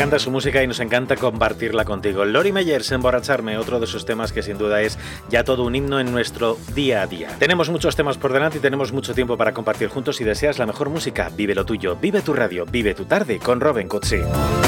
encanta su música y nos encanta compartirla contigo. Lori Meyers, Emborracharme, otro de sus temas que sin duda es ya todo un himno en nuestro día a día. Tenemos muchos temas por delante y tenemos mucho tiempo para compartir juntos. Si deseas la mejor música, vive lo tuyo, vive tu radio, vive tu tarde con Robin Cutsi.